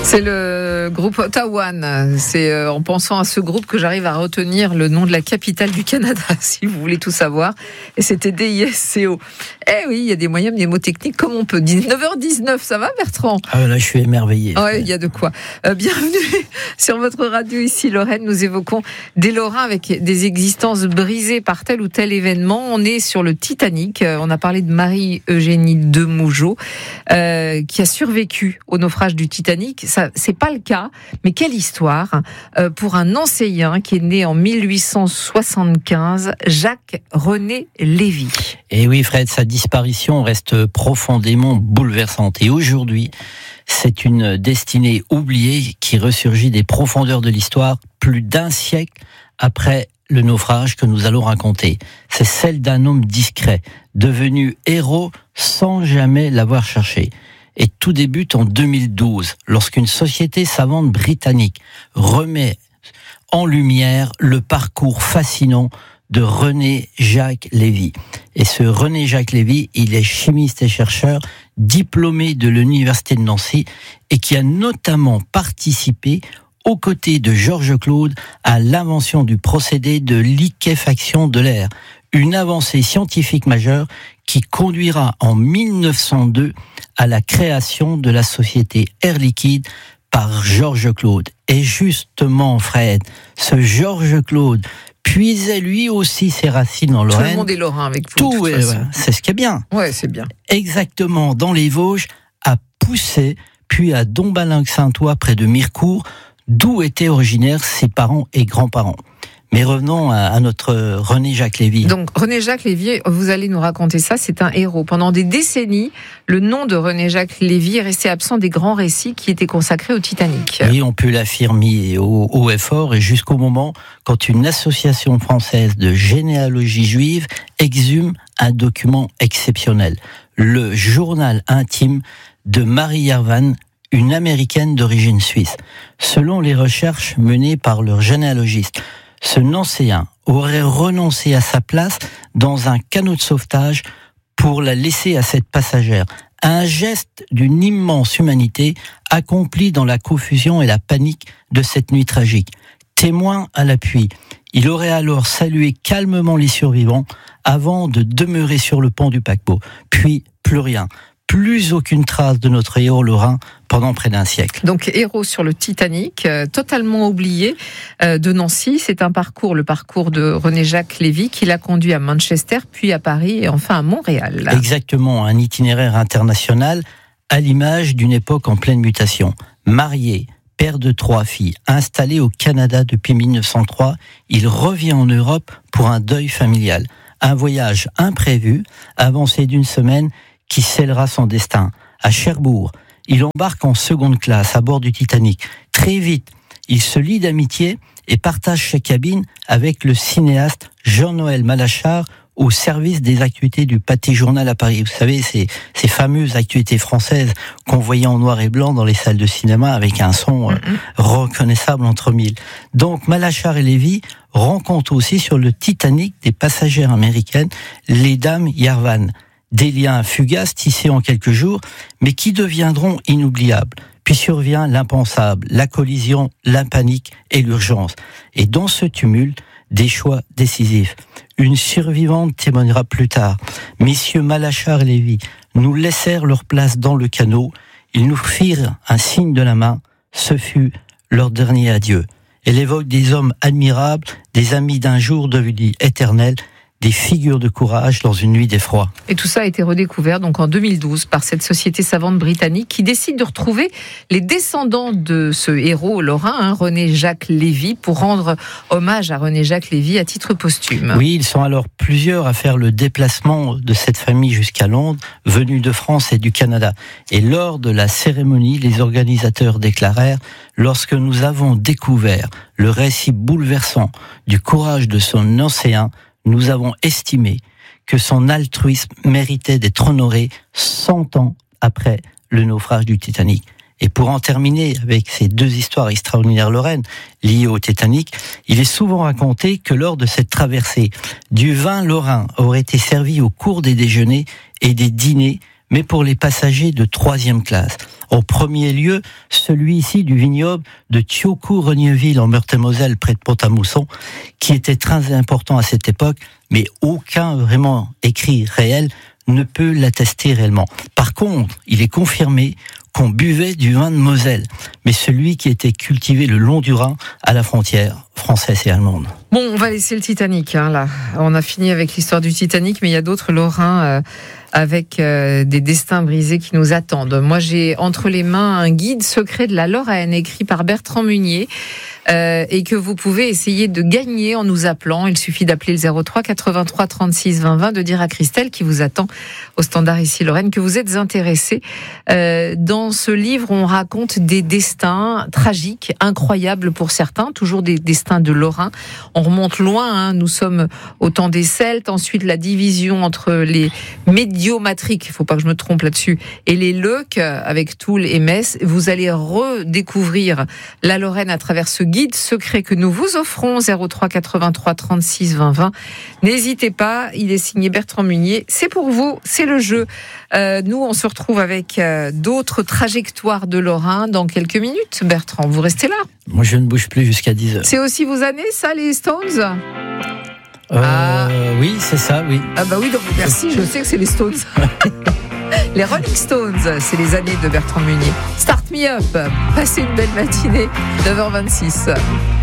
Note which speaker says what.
Speaker 1: C'est le groupe Ottawa. C'est en pensant à ce groupe que j'arrive à retenir le nom de la capitale du Canada, si vous voulez tout savoir. Et c'était DISCO. Eh oui, il y a des moyens mnémotechniques comme on peut. 9h19, ça va Bertrand ?
Speaker 2: Ah là, je suis émerveillé.
Speaker 1: Ouais, il y a de quoi. Bienvenue sur votre radio ici Lorraine. Nous évoquons des Lorrains avec des existences brisées par tel ou tel événement. On est sur le Titanic. On a parlé de Marie-Eugénie de Mougeot qui a survécu au naufrage du Titanic. Ça, c'est pas le cas, mais quelle histoire pour un Nancéien qui est né en 1875, Jacques-René Lévy.
Speaker 2: Et oui, Fred, sa disparition reste profondément bouleversante. Et aujourd'hui, c'est une destinée oubliée qui ressurgit des profondeurs de l'histoire plus d'un siècle après le naufrage que nous allons raconter. C'est celle d'un homme discret, devenu héros sans jamais l'avoir cherché. Et tout débute en 2012, lorsqu'une société savante britannique remet en lumière le parcours fascinant de René Jacques Lévy. Et ce René Jacques Lévy, il est chimiste et chercheur, diplômé de l'université de Nancy, et qui a notamment participé aux côtés de Georges Claude à l'invention du procédé de liquéfaction de l'air, une avancée scientifique majeure qui conduira en 1902 à la création de la société Air Liquide par Georges Claude. Et justement, Fred, ce Georges Claude puisait lui aussi ses racines en Lorraine.
Speaker 1: Tout le monde est lorrain avec vous.
Speaker 2: C'est ce qui est bien.
Speaker 1: Ouais, c'est bien.
Speaker 2: Exactement, dans les Vosges, à Poussey, puis à Dombalingue-Saint-Ouen, près de Mirecourt, d'où étaient originaires ses parents et grands-parents. Mais revenons à notre René Jacques Lévy.
Speaker 1: Donc René Jacques Lévy, vous allez nous raconter ça, c'est un héros. Pendant des décennies, le nom de René Jacques Lévy est resté absent des grands récits qui étaient consacrés au Titanic.
Speaker 2: Oui, on peut l'affirmer haut et fort, et jusqu'au moment quand une association française de généalogie juive exhume un document exceptionnel. Le journal intime de Marie Yervan, une Américaine d'origine suisse. Selon les recherches menées par leur généalogiste, ce Nancéen aurait renoncé à sa place dans un canot de sauvetage pour la laisser à cette passagère. Un geste d'une immense humanité accompli dans la confusion et la panique de cette nuit tragique. Témoin à l'appui, il aurait alors salué calmement les survivants avant de demeurer sur le pont du paquebot. Puis, plus rien. Plus aucune trace de notre héros lorrain pendant près d'un siècle.
Speaker 1: Donc héros sur le Titanic, totalement oublié de Nancy. C'est le parcours de René Jacques Lévy qui l'a conduit à Manchester, puis à Paris et enfin à Montréal.
Speaker 2: Exactement, un itinéraire international à l'image d'une époque en pleine mutation. Marié, père de 3 filles, installé au Canada depuis 1903, il revient en Europe pour un deuil familial. Un voyage imprévu, avancé d'une semaine, qui scellera son destin. À Cherbourg, il embarque en seconde classe à bord du Titanic. Très vite, il se lie d'amitié et partage sa cabine avec le cinéaste Jean-Noël Malachar au service des actualités du Pâté Journal à Paris. Vous savez, ces fameuses actualités françaises qu'on voyait en noir et blanc dans les salles de cinéma avec un son reconnaissable entre mille. Donc Malachar et Lévy rencontrent aussi sur le Titanic des passagères américaines, les dames Yervan. Des liens fugaces tissés en quelques jours, mais qui deviendront inoubliables. Puis survient l'impensable, la collision, la panique et l'urgence. Et dans ce tumulte, des choix décisifs. Une survivante témoignera plus tard. Messieurs Malachar et Lévy nous laissèrent leur place dans le canot. Ils nous firent un signe de la main. Ce fut leur dernier adieu. Elle évoque des hommes admirables, des amis d'un jour devenus éternels, des figures de courage dans une nuit d'effroi.
Speaker 1: Et tout ça a été redécouvert donc en 2012 par cette société savante britannique qui décide de retrouver les descendants de ce héros lorrain, René Jacques Lévy, pour rendre hommage à René Jacques Lévy à titre posthume.
Speaker 2: Oui, ils sont alors plusieurs à faire le déplacement de cette famille jusqu'à Londres, venus de France et du Canada. Et lors de la cérémonie, les organisateurs déclarèrent « Lorsque nous avons découvert le récit bouleversant du courage de son Nancéen, nous avons estimé que son altruisme méritait d'être honoré 100 ans après le naufrage du Titanic. Et pour en terminer avec ces 2 histoires extraordinaires lorraines liées au Titanic, il est souvent raconté que lors de cette traversée, du vin lorrain aurait été servi au cours des déjeuners et des dîners mais pour les passagers de 3e classe. Au premier lieu, celui ici du vignoble de Thiaucourt-Regneville en Meurthe-et-Moselle, près de Pont-à-Mousson, qui était très important à cette époque, mais aucun vraiment écrit réel ne peut l'attester réellement. Par contre, il est confirmé qu'on buvait du vin de Moselle, mais celui qui était cultivé le long du Rhin, à la frontière française et allemande.
Speaker 1: Bon, on va laisser le Titanic, là. On a fini avec l'histoire du Titanic, mais il y a d'autres Lorrains avec des destins brisés qui nous attendent. Moi, j'ai entre les mains un guide secret de la Lorraine, écrit par Bertrand Munier, et que vous pouvez essayer de gagner en nous appelant. Il suffit d'appeler le 03 83 36 20 20, de dire à Christelle, qui vous attend au standard ici Lorraine, que vous êtes intéressé. Dans ce livre, on raconte des destins tragiques, incroyables pour certains, toujours des destins de Lorrains. On remonte loin, nous sommes au temps des Celtes, ensuite la division entre les médiomatriques, il ne faut pas que je me trompe là-dessus, et les Leucs, avec Toul et Metz. Vous allez redécouvrir la Lorraine à travers ce guide secret que nous vous offrons, 03 83 36 20 20. N'hésitez pas, il est signé Bertrand Munier. C'est pour vous, c'est le jeu. Nous, on se retrouve avec d'autres trajectoires de Lorrain dans quelques minutes. Bertrand, vous restez là.
Speaker 2: Moi, je ne bouge plus jusqu'à 10h.
Speaker 1: C'est aussi vos années, ça, les Stones ?
Speaker 2: Oui, c'est ça, oui.
Speaker 1: Ah bah oui, donc merci, je sais que c'est les Stones. Les Rolling Stones, c'est les années de Bertrand Munier. Start Me Up, passez une belle matinée, 9h26.